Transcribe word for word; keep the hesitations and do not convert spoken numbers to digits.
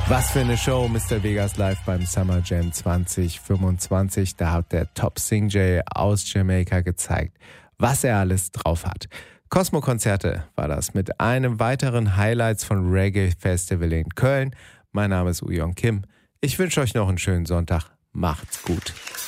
Was für eine Show, Mister Vegas live beim Summer Jam zwanzig fünfundzwanzig. Da hat der Top Sing Jay aus Jamaika gezeigt, was er alles drauf hat. Cosmo-Konzerte war das mit einem weiteren Highlights von Reggae Festival in Köln. Mein Name ist Uyong Kim. Ich wünsche euch noch einen schönen Sonntag. Macht's gut.